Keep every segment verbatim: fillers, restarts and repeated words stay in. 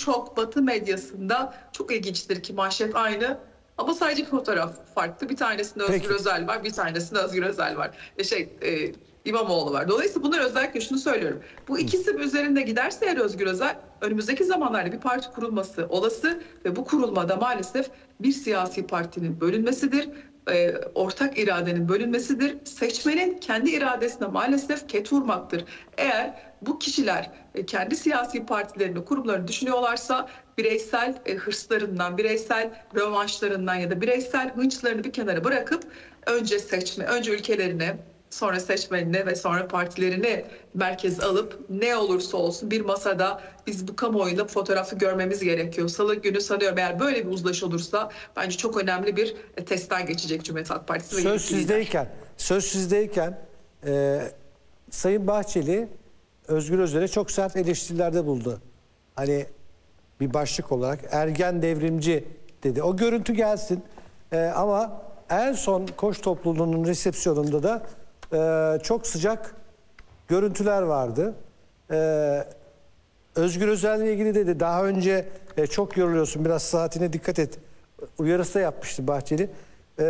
birçok Batı medyasında çok ilginçtir ki manşet aynı. Ama sadece fotoğraf farklı. Bir tanesinde Özgür Peki. Özel var, bir tanesinde Özgür Özel var. E şey, e, İmamoğlu var. Dolayısıyla bunlar özellikle şunu söylüyorum. Bu ikisi üzerinde giderse eğer Özgür Özel, önümüzdeki zamanlarda bir parti kurulması olası ve bu kurulmada maalesef bir siyasi partinin bölünmesidir. E, ortak iradenin bölünmesidir. Seçmenin kendi iradesine maalesef ket vurmaktır. Eğer bu kişiler e, kendi siyasi partilerini, kurumlarını düşünüyorlarsa bireysel e, hırslarından, bireysel rövanşlarından ya da bireysel hınçlarını bir kenara bırakıp önce seçme, önce ülkelerine, sonra seçmenine ve sonra partilerini merkez alıp ne olursa olsun bir masada biz bu kamuoyunda fotoğrafı görmemiz gerekiyor. Salı günü sanıyorum eğer böyle bir uzlaşı olursa bence çok önemli bir testten geçecek Cumhuriyet Halk Partisi. Söz sizdeyken, söz sizdeyken e, Sayın Bahçeli Özgür Özel'e çok sert eleştirilerde bulundu. Hani bir başlık olarak ergen devrimci dedi. O görüntü gelsin e, ama en son Koç topluluğunun resepsiyonunda da e, çok sıcak görüntüler vardı. E, Özgür Özel'le ilgili dedi daha önce e, çok yoruluyorsun biraz saatine dikkat et uyarısı da yapmıştı Bahçeli. E,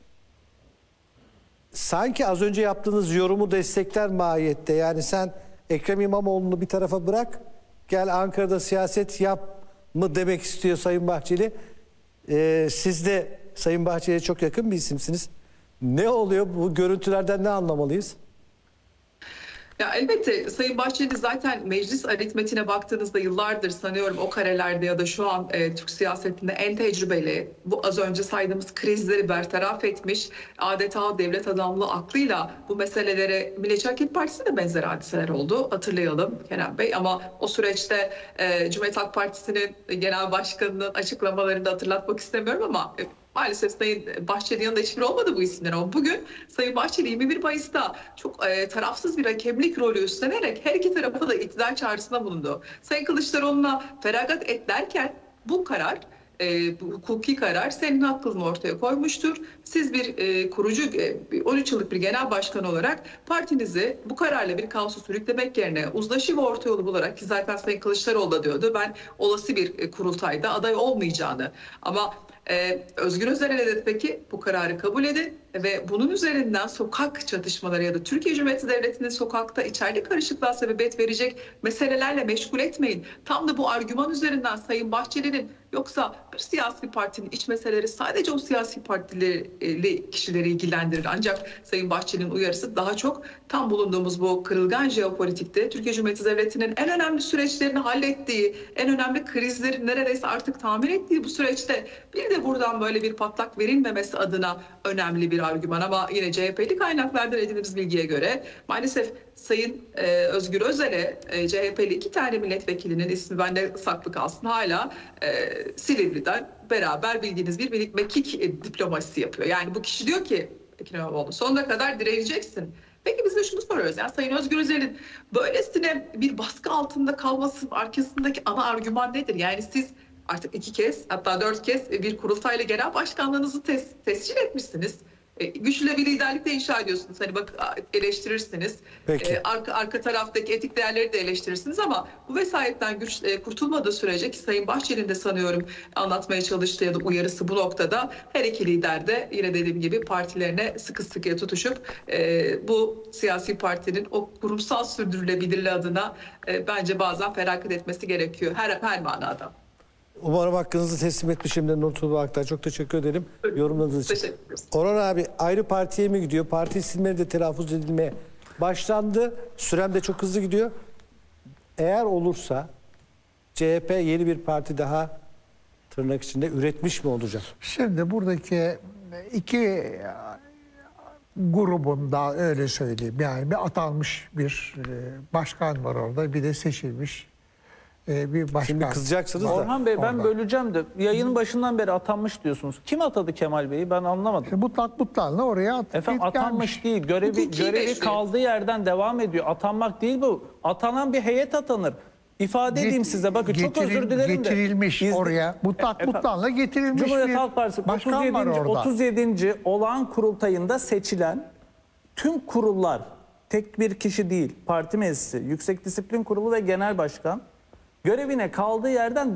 sanki az önce yaptığınız yorumu destekler mahiyette. Yani sen Ekrem İmamoğlu'nu bir tarafa bırak, gel Ankara'da siyaset yap mı demek istiyor Sayın Bahçeli. Ee, siz de Sayın Bahçeli'ye çok yakın bir isimsiniz. Ne oluyor? Bu görüntülerden ne anlamalıyız? Ya elbette Sayın Bahçeli zaten meclis aritmetine baktığınızda yıllardır sanıyorum o karelerde ya da şu an e, Türk siyasetinde en tecrübeli, bu az önce saydığımız krizleri bertaraf etmiş, adeta devlet adamlığı aklıyla bu meselelere Milliyetçi Hareket Partisi'nde benzer hadiseler oldu. Hatırlayalım Kenan Bey, ama o süreçte e, Cumhuriyet Halk Partisi'nin genel başkanının açıklamalarını da hatırlatmak istemiyorum ama e, maalesef Sayın Bahçeli'nin yanında hiçbir olmadı bu isimler, ama bugün Sayın Bahçeli yirmi bir Mayıs'ta çok e, tarafsız bir hakemlik rolü üstlenerek her iki tarafa da iktidar çağrısında bulundu. Sayın Kılıçdaroğlu'na feragat et derken bu karar, e, bu hukuki karar senin hakkını ortaya koymuştur. Siz bir e, kurucu, e, on üç yıllık bir genel başkan olarak partinizi bu kararla bir kaosu sürüklemek yerine uzlaşı ve orta yolu bularak, ki zaten Sayın Kılıçdaroğlu da diyordu ben olası bir e, kurultayda aday olmayacağını, ama Ee, Özgür Özel'e ne dedi peki? Bu kararı kabul edin ve bunun üzerinden sokak çatışmaları ya da Türkiye Cumhuriyeti Devleti'nin sokakta içeride karışıklığa sebebiyet verecek meselelerle meşgul etmeyin. Tam da bu argüman üzerinden Sayın Bahçeli'nin, yoksa bir siyasi partinin iç meseleleri sadece o siyasi partileri kişileri ilgilendirir. Ancak Sayın Bahçeli'nin uyarısı daha çok tam bulunduğumuz bu kırılgan jeopolitikte Türkiye Cumhuriyeti Devleti'nin en önemli süreçlerini hallettiği, en önemli krizleri neredeyse artık tamir ettiği bu süreçte bir de buradan böyle bir patlak verilmemesi adına önemli bir argüman. Ama yine C H P'li kaynaklardan edindiğimiz bilgiye göre maalesef Sayın e, Özgür Özel'e e, C H P'li iki tane milletvekilinin ismi bende saklı kalsın hala e, Silivri'den beraber bildiğiniz bir birlik mekik e, diplomasisi yapıyor. Yani bu kişi diyor ki Ekrem İmamoğlu sonuna kadar direneceksin. Peki biz de şunu soruyoruz. Yani Sayın Özgür Özel'in böylesine bir baskı altında kalmasının arkasındaki ana argüman nedir? Yani siz artık iki kez, hatta dört kez bir kurultayla genel başkanlığınızı tes tescil etmişsiniz. E, güçlü bir liderlik de inşa ediyorsunuz. Hani bak eleştirirsiniz. E, arka, arka taraftaki etik değerleri de eleştirirsiniz, ama bu vesayetten güç e, kurtulmadığı sürece, ki Sayın Bahçeli'nin de sanıyorum anlatmaya çalıştığı ya da uyarısı bu noktada, her iki lider de yine dediğim gibi partilerine sıkı sıkıya tutuşup e, bu siyasi partinin o kurumsal sürdürülebilirliği adına e, bence bazen feragat etmesi gerekiyor her, her manada. Umarım hakkınızı teslim etmişimdir Nurtuğ Aktar. Çok teşekkür ederim yorumladığınız için. Teşekkür ederiz. Orhan abi ayrı partiye mi gidiyor? Parti isimleri de telaffuz edilmeye başlandı. Sürem de çok hızlı gidiyor. Eğer olursa C H P yeni bir parti daha tırnak içinde üretmiş mi olacak? Şimdi buradaki iki grubunda öyle söyleyeyim. Yani bir atanmış bir başkan var orada, bir de seçilmiş bir başkan. Şimdi kızacaksınız da. Orhan Bey ben Orada. böleceğim de yayının başından beri atanmış diyorsunuz. Kim atadı Kemal Bey'i ben anlamadım. Mutlak Mutlan'la oraya at, Efendim atanmış gelmiş. değil. Görevi Hukuki görevi meşruiyet. kaldığı yerden devam ediyor. Atanmak değil bu. Atanan bir heyet atanır. İfade edeyim size. Bakın çok Getiril- özür dilerim de. Getirilmiş İzle- oraya. Mutlak Efendim, Mutlan'la getirilmiş Cumhuriyet bir Halk Partisi başkan otuz var yedinci orada. otuz yedinci olağan kurultayında seçilen tüm kurullar, tek bir kişi değil, parti meclisi, Yüksek Disiplin Kurulu ve Genel Başkan görevine kaldığı yerden